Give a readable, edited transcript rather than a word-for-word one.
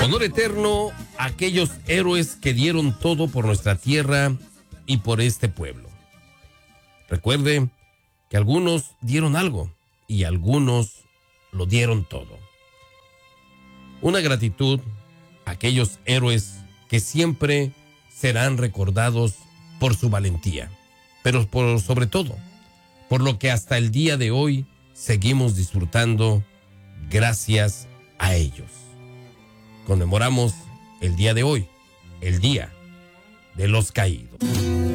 Honor eterno a aquellos héroes que dieron todo por nuestra tierra y por este pueblo. Recuerde que algunos dieron algo y algunos lo dieron todo. Una gratitud a aquellos héroes que siempre serán recordados por su valentía, pero sobre todo, por lo que hasta el día de hoy seguimos disfrutando gracias a ellos. Conmemoramos el día de hoy, el Día de los Caídos.